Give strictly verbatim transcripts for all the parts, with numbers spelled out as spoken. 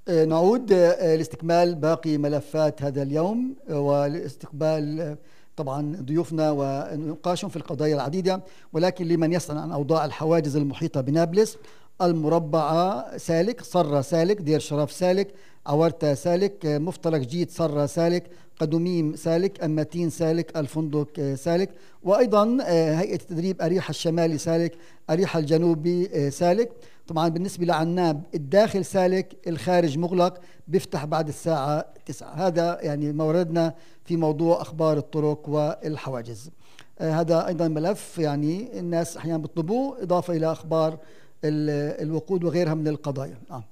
آه، نعود آه، لاستكمال باقي ملفات هذا اليوم، آه، ولاستقبال آه، طبعا ضيوفنا ونقاشهم في القضايا العديدة. ولكن لمن يسأل عن أوضاع الحواجز المحيطة بنابلس: المربعة سالك، صرة سالك، دير شرف سالك، عورتة سالك، آه، مفترق جيد صرة سالك، قدوميم سالك، أماتين سالك، الفندق آه، سالك. وأيضا آه، هيئة التدريب أريحة الشمالي سالك، أريحة الجنوبي آه، سالك. طبعا بالنسبة لعناب الداخل سالك، الخارج مغلق، بيفتح بعد الساعة تسعة. هذا يعني موردنا في موضوع أخبار الطرق والحواجز. آه هذا أيضا ملف يعني الناس أحيانا بيطلبوه، إضافة إلى أخبار الوقود وغيرها من القضايا. آه.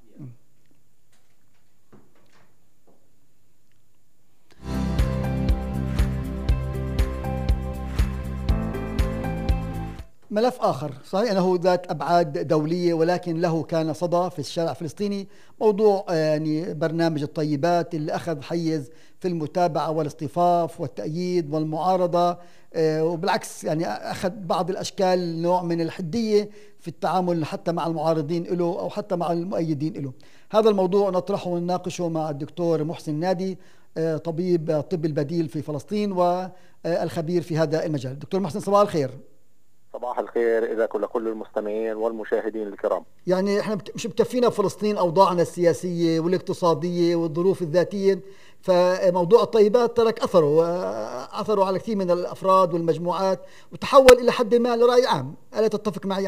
ملف آخر صحيح أنه ذات أبعاد دولية، ولكن له كان صدى في الشارع الفلسطيني: موضوع يعني برنامج الطيبات اللي أخذ حيز في المتابعة والاصطفاف والتأييد والمعارضة، وبالعكس يعني أخذ بعض الأشكال نوع من الحدية في التعامل حتى مع المعارضين له أو حتى مع المؤيدين له. هذا الموضوع نطرحه ونناقشه مع الدكتور محسن نادي، طبيب الطب البديل في فلسطين والخبير في هذا المجال. دكتور محسن، صباح الخير. صباح الخير إذا كل كل المستمعين والمشاهدين الكرام. يعني احنا مش مكفينا بفلسطين اوضاعنا السياسيه والاقتصاديه والظروف الذاتيه، فموضوع الطيبات ترك اثره اثره على كثير من الافراد والمجموعات، وتحول الى حد ما لراي عام. الا تتفق معي